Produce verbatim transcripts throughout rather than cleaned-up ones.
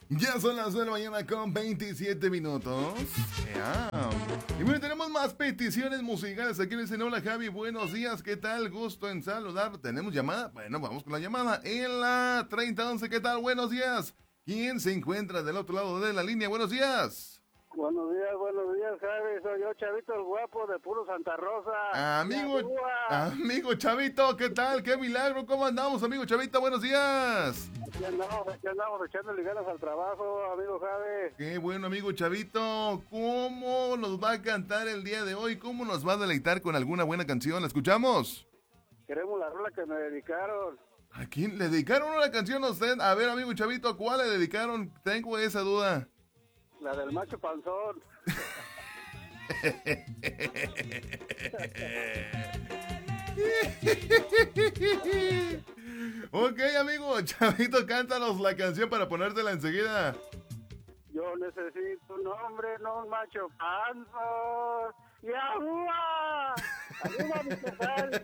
Ya son las nueve de la mañana con veintisiete minutos. Yeah. Y bueno, tenemos más peticiones musicales. Aquí me dicen, hola Javi, buenos días, ¿qué tal? Gusto en saludar. ¿Tenemos llamada? Bueno, vamos con la llamada. En la treinta once, ¿qué tal? Buenos días. ¿Quién se encuentra del otro lado de la línea? Buenos días. Buenos días, buenos días, Javi. Soy yo, Chavito el Guapo, de Puro Santa Rosa. Amigo, amigo Chavito, ¿qué tal? ¡Qué milagro! ¿Cómo andamos, amigo Chavito? Buenos días. Aquí andamos, aquí andamos echando ganas al trabajo, amigo Javi. Qué bueno, amigo Chavito. ¿Cómo nos va a cantar el día de hoy? ¿Cómo nos va a deleitar con alguna buena canción? ¿La escuchamos? Queremos la rola que me dedicaron. ¿A quién le dedicaron una canción a usted? A ver, amigo Chavito, ¿cuál le dedicaron? Tengo esa duda. La del macho panzón. Ok, amigo Chavito, cántanos la canción para ponértela enseguida. Yo necesito un hombre, no un macho panzón. ¡Yahúa! ¡Ayuda, mi total!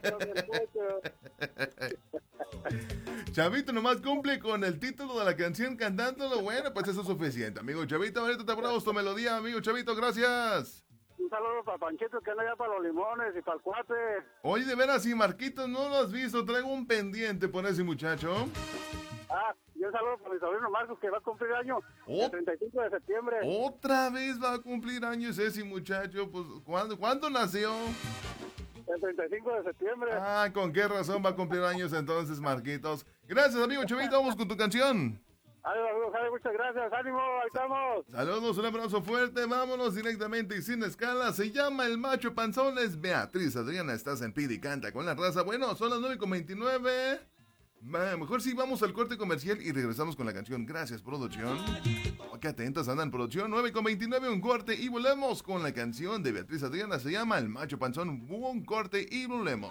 Chavito, nomás cumple con el título de la canción cantándolo. Bueno, pues eso es suficiente, amigo Chavito. Ahorita te ponemos tu melodía, amigo Chavito. Gracias. Un saludo para Panchito, que anda allá para los limones, y para el cuate. Oye, de veras, si Marquitos no lo has visto, traigo un pendiente por ese muchacho. Ah, y un saludo para mi sobrino Marcos, que va a cumplir año oh, el treinta y cinco de septiembre. Otra vez va a cumplir años ese muchacho. Pues, ¿cuándo, ¿cuándo nació? El treinta y cinco de septiembre. Ah, ¿con qué razón va a cumplir años entonces, Marquitos? Gracias, amigo Chavito. Vamos con tu canción. Adiós, amigo Javi, muchas gracias. ¡Ánimo! ¡Ahí estamos! Saludos, un abrazo fuerte. Vámonos directamente y sin escala. Se llama El Macho Panzón. Es Beatriz Adriana. Estás en Pidi Canta con la raza. Bueno, son las nueve con veintinueve. Mejor sí vamos al corte comercial y regresamos con la canción. Gracias, producción. Oh, qué atentas andan, producción. nueve con veintinueve, un corte y volvemos con la canción de Beatriz Adriana. Se llama El Macho Panzón. Un corte y volvemos.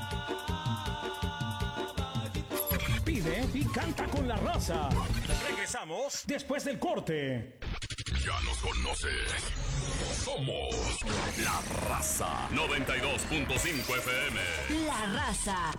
Pide y canta con la raza. Regresamos después del corte. Ya nos conoces. Somos La Raza. noventa y dos punto cinco F M. La Raza.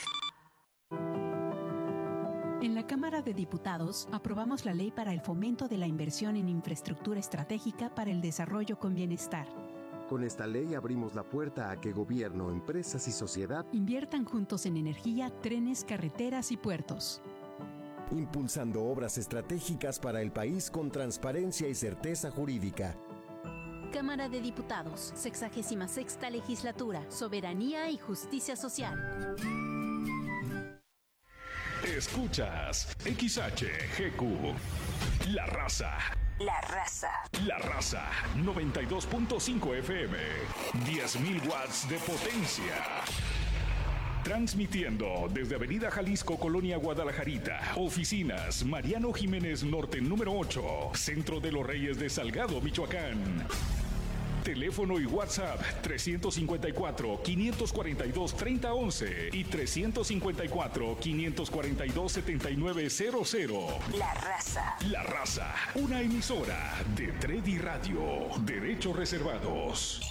En la Cámara de Diputados aprobamos la ley para el fomento de la inversión en infraestructura estratégica para el desarrollo con bienestar. Con esta ley abrimos la puerta a que gobierno, empresas y sociedad inviertan juntos en energía, trenes, carreteras y puertos. Impulsando obras estratégicas para el país con transparencia y certeza jurídica. Cámara de Diputados, sexagésima sexta legislatura, soberanía y justicia social. Escuchas X H G Q, La Raza. La Raza. La Raza, noventa y dos punto cinco F M, diez mil watts de potencia. Transmitiendo desde Avenida Jalisco, Colonia Guadalajarita. Oficinas Mariano Jiménez Norte número ocho, Centro de los Reyes de Salgado, Michoacán. Teléfono y WhatsApp trescientos cincuenta y cuatro, quinientos cuarenta y dos, treinta once y trescientos cincuenta y cuatro, quinientos cuarenta y dos, setenta y nueve cero cero. La Raza. La Raza, una emisora de Tredi Radio. Derechos reservados.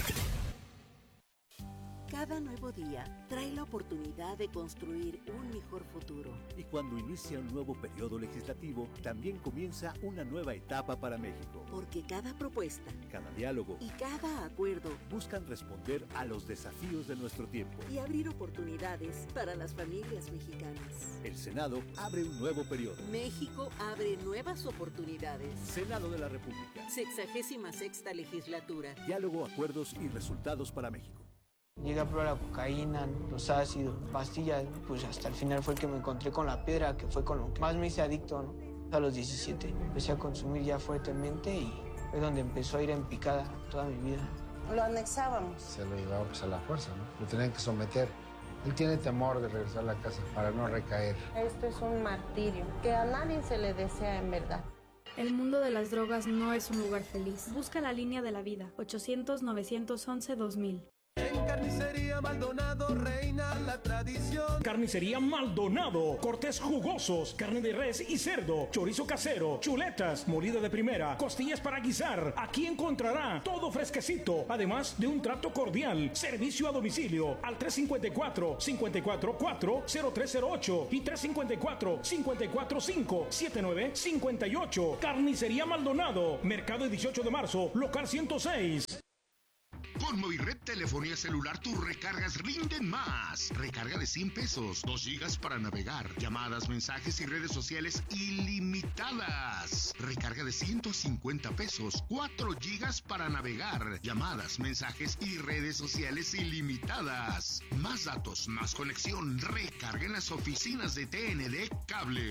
Cada nuevo día trae la oportunidad de construir un mejor futuro. Y cuando inicia un nuevo periodo legislativo, también comienza una nueva etapa para México. Porque cada propuesta, cada diálogo y cada acuerdo buscan responder a los desafíos de nuestro tiempo y abrir oportunidades para las familias mexicanas. El Senado abre un nuevo periodo. México abre nuevas oportunidades. Senado de la República. Sexagésima sexta legislatura. Diálogo, acuerdos y resultados para México. Llegué a probar la cocaína, los ácidos, pastillas, pues hasta el final fue el que me encontré con la piedra, que fue con lo que más me hice adicto, ¿no? A los diecisiete empecé a consumir ya fuertemente y fue donde empezó a ir en picada toda mi vida. Lo anexábamos. Se lo llevaba pues a la fuerza, ¿no? Lo tenían que someter. Él tiene temor de regresar a la casa para no recaer. Esto es un martirio que a nadie se le desea en verdad. El mundo de las drogas no es un lugar feliz. Busca la línea de la vida, ochocientos, novecientos once, dos mil. En Carnicería Maldonado reina la tradición. Carnicería Maldonado, cortes jugosos, carne de res y cerdo, chorizo casero, chuletas, molida de primera, costillas para guisar. Aquí encontrará todo fresquecito, además de un trato cordial. Servicio a domicilio al tres cinco cuatro, cinco cuatro cuatro, cero tres cero ocho y tres cinco cuatro, cinco cuatro cinco, siete nueve cinco ocho. Carnicería Maldonado, Mercado dieciocho de marzo, local ciento seis. Con Movired Telefonía Celular tus recargas rinden más. Recarga de cien pesos, dos gigas para navegar, llamadas, mensajes y redes sociales ilimitadas. Recarga de ciento cincuenta pesos, cuatro gigas para navegar, llamadas, mensajes y redes sociales ilimitadas. Más datos, más conexión. Recarga en las oficinas de T N D Cable.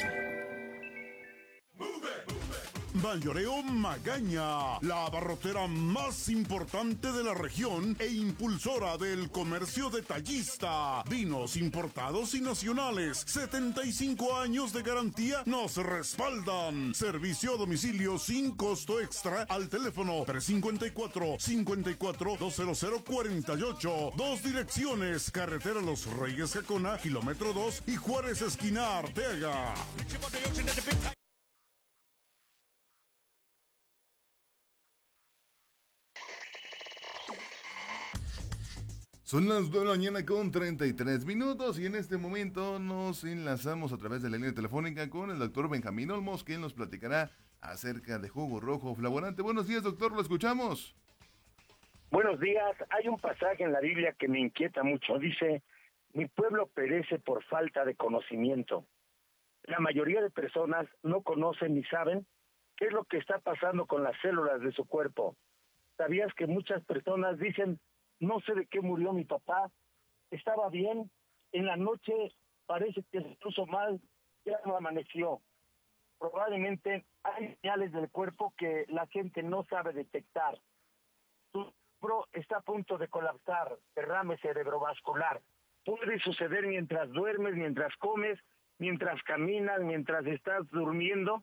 Mayoreo Magaña, la abarrotera más importante de la región e impulsora del comercio detallista. Vinos importados y nacionales, setenta y cinco años de garantía nos respaldan. Servicio a domicilio sin costo extra al teléfono tres cinco cuatro, cinco cuatro, dos cero cero cuatro ocho. Dos direcciones, carretera Los Reyes Jacona, kilómetro dos y Juárez esquina Arteaga. Son las dos de la mañana con treinta y tres minutos y en este momento nos enlazamos a través de la línea telefónica con el doctor Benjamín Olmos, quien nos platicará acerca de jugo rojo flavorante. Buenos días, doctor, lo escuchamos. Buenos días. Hay un pasaje en la Biblia que me inquieta mucho. Dice, mi pueblo perece por falta de conocimiento. La mayoría de personas no conocen ni saben qué es lo que está pasando con las células de su cuerpo. ¿Sabías que muchas personas dicen, no sé de qué murió mi papá, estaba bien, en la noche parece que se puso mal, ya no amaneció? Probablemente hay señales del cuerpo que la gente no sabe detectar. Tu cerebro está a punto de colapsar, derrame cerebrovascular. Puede suceder mientras duermes, mientras comes, mientras caminas, mientras estás durmiendo.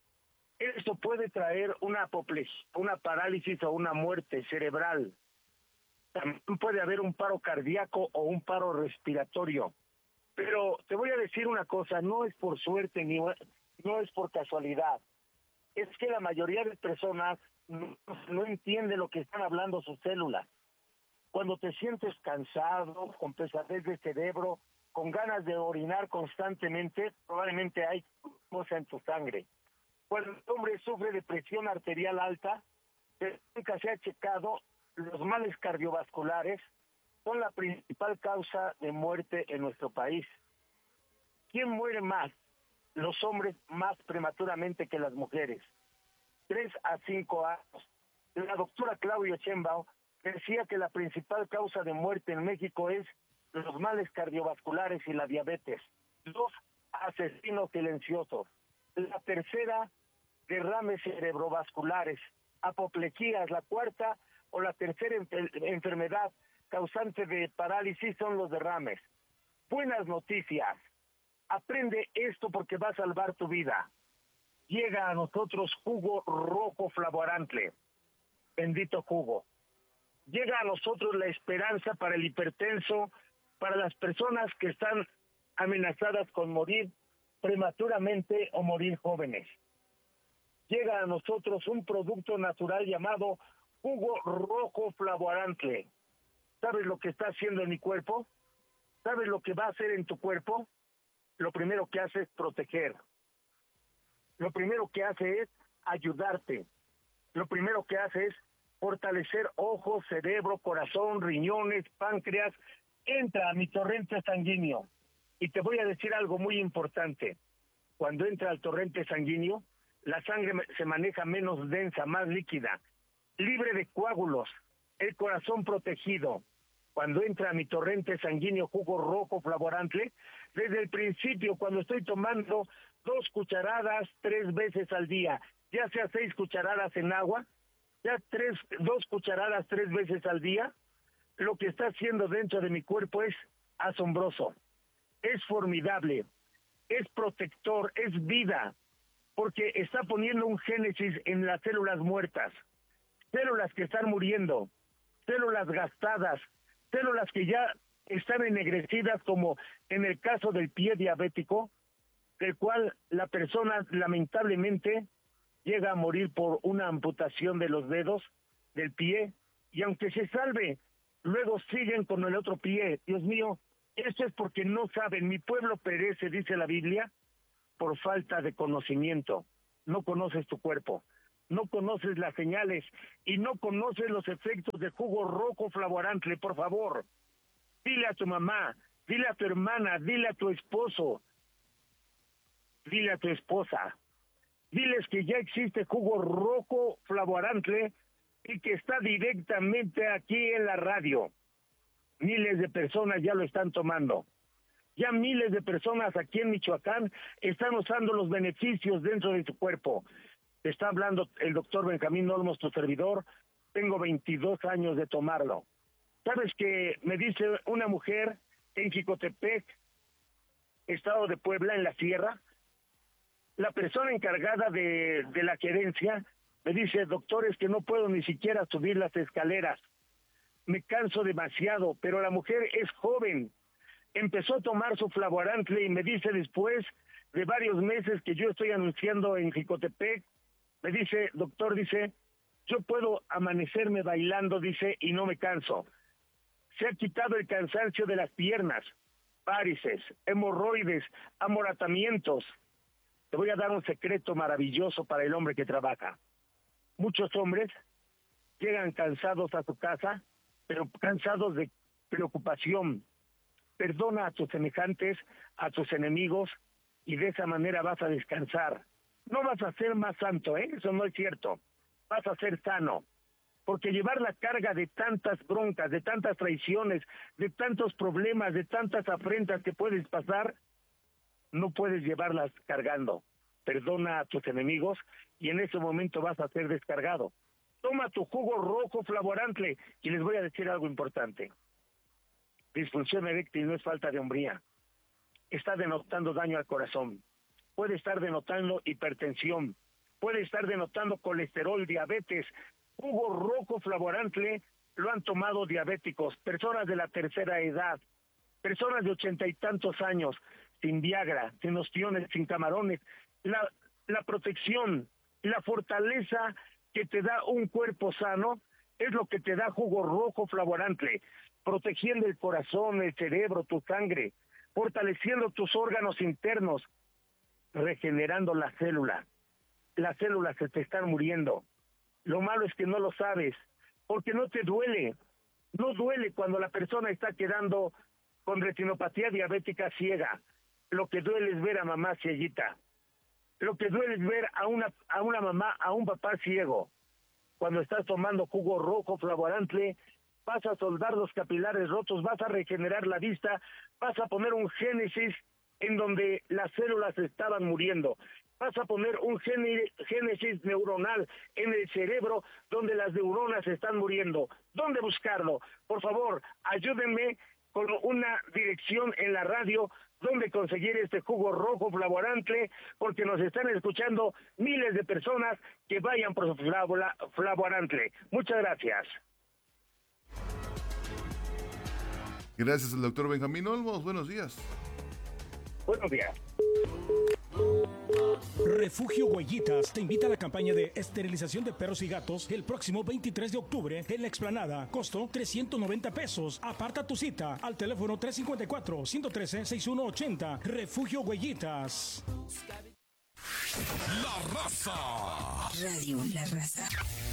Esto puede traer una apoplejía, una parálisis o una muerte cerebral. También puede haber un paro cardíaco o un paro respiratorio. Pero te voy a decir una cosa, no es por suerte ni no es por casualidad. Es que la mayoría de personas no, no entiende lo que están hablando sus células. Cuando te sientes cansado, con pesadez de cerebro, con ganas de orinar constantemente, probablemente hay cosa en tu sangre. Cuando el hombre sufre de presión arterial alta, pero nunca se ha checado, los males cardiovasculares son la principal causa de muerte en nuestro país. ¿Quién muere más? Los hombres más prematuramente que las mujeres. Tres a cinco años. La doctora Claudia Sheinbaum decía que la principal causa de muerte en México es los males cardiovasculares y la diabetes. Dos, asesinos silenciosos. La tercera, derrames cerebrovasculares. Apoplejías, la cuarta o la tercera enfermedad causante de parálisis son los derrames. Buenas noticias. Aprende esto porque va a salvar tu vida. Llega a nosotros jugo rojo flavorante. Bendito jugo. Llega a nosotros la esperanza para el hipertenso, para las personas que están amenazadas con morir prematuramente o morir jóvenes. Llega a nosotros un producto natural llamado jugo rojo flavorante. ¿Sabes lo que está haciendo en mi cuerpo? ¿Sabes lo que va a hacer en tu cuerpo? Lo primero que hace es proteger. Lo primero que hace es ayudarte. Lo primero que hace es fortalecer ojos, cerebro, corazón, riñones, páncreas. Entra a mi torrente sanguíneo. Y te voy a decir algo muy importante. Cuando entra al torrente sanguíneo, la sangre se maneja menos densa, más líquida, libre de coágulos, el corazón protegido. Cuando entra a mi torrente sanguíneo jugo rojo flavorante, desde el principio, cuando estoy tomando dos cucharadas tres veces al día, ya sea seis cucharadas en agua, ya tres, dos cucharadas tres veces al día, lo que está haciendo dentro de mi cuerpo es asombroso, es formidable, es protector, es vida, porque está poniendo un génesis en las células muertas, células que están muriendo, células gastadas, células que ya están ennegrecidas, como en el caso del pie diabético, del cual la persona lamentablemente llega a morir por una amputación de los dedos del pie, y aunque se salve, luego siguen con el otro pie. Dios mío, esto es porque no saben. Mi pueblo perece, dice la Biblia, por falta de conocimiento. No conoces tu cuerpo, no conoces las señales y no conoces los efectos de jugo rojo flavorantle. Por favor, dile a tu mamá, dile a tu hermana, dile a tu esposo, dile a tu esposa, diles que ya existe jugo rojo flavorantle y que está directamente aquí en la radio. Miles de personas ya lo están tomando. Ya miles de personas aquí en Michoacán están usando los beneficios dentro de su cuerpo. Te está hablando el doctor Benjamín Olmos, tu servidor. Tengo veintidós años de tomarlo. ¿Sabes que me dice una mujer en Jicotepec, estado de Puebla, en la sierra? La persona encargada de, de la gerencia me dice, doctor, es que no puedo ni siquiera subir las escaleras. Me canso demasiado, pero la mujer es joven. Empezó a tomar su flavorantle y me dice, después de varios meses que yo estoy anunciando en Jicotepec, me dice, doctor, dice, yo puedo amanecerme bailando, dice, y no me canso. Se ha quitado el cansancio de las piernas, varices, hemorroides, amoratamientos. Te voy a dar un secreto maravilloso para el hombre que trabaja. Muchos hombres llegan cansados a su casa, pero cansados de preocupación. Perdona a tus semejantes, a tus enemigos, y de esa manera vas a descansar. No vas a ser más santo, ¿eh? Eso no es cierto. Vas a ser sano. Porque llevar la carga de tantas broncas, de tantas traiciones, de tantos problemas, de tantas afrentas que puedes pasar, no puedes llevarlas cargando. Perdona a tus enemigos y en ese momento vas a ser descargado. Toma tu jugo rojo flavorantle y les voy a decir algo importante. Disfunción eréctil no es falta de hombría. Está denotando daño al corazón. Puede estar denotando hipertensión. Puede estar denotando colesterol, diabetes. Jugo rojo flavorantle lo han tomado diabéticos, personas de la tercera edad, personas de ochenta y tantos años, sin Viagra, sin ostiones, sin camarones. La, la protección, la fortaleza que te da un cuerpo sano es lo que te da jugo rojo flavorantle, protegiendo el corazón, el cerebro, tu sangre, fortaleciendo tus órganos internos, regenerando la célula. Las células se te están muriendo. Lo malo es que no lo sabes, porque no te duele. No duele cuando la persona está quedando con retinopatía diabética ciega. Lo que duele es ver a mamá cieguita. Lo que duele es ver a una, a una mamá, a un papá ciego. Cuando estás tomando jugo rojo flavorantle, vas a soldar los capilares rotos, vas a regenerar la vista, vas a poner un génesis en donde las células estaban muriendo. Vas a poner un génesis neuronal en el cerebro donde las neuronas están muriendo. ¿Dónde buscarlo? Por favor, ayúdenme con una dirección en la radio donde conseguir este jugo rojo flavorantle, porque nos están escuchando miles de personas que vayan por su flavorantle. Muchas gracias. Gracias al doctor Benjamín Olmos. Buenos días. Buenos días. Refugio Huellitas te invita a la campaña de esterilización de perros y gatos el próximo veintitrés de octubre en la explanada. Costo trescientos noventa pesos. Aparta tu cita al teléfono tres cinco cuatro, uno uno tres, seis uno ocho cero. Refugio Huellitas. La Raza. Radio La Raza.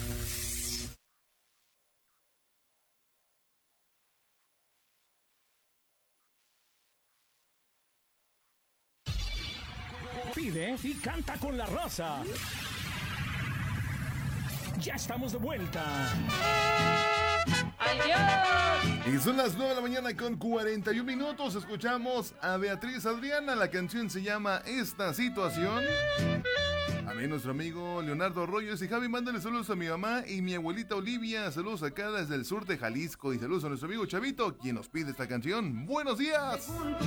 Pide y canta con la raza. Ya estamos de vuelta. ¡Adiós! Y son las nueve de la mañana con cuarenta y un minutos. Escuchamos a Beatriz Adriana. La canción se llama Esta Situación. A mí, nuestro amigo Leonardo Arroyos y Javi, mándale saludos a mi mamá y mi abuelita Olivia. Saludos acá desde el sur de Jalisco. Y saludos a nuestro amigo Chavito, quien nos pide esta canción. ¡Buenos días!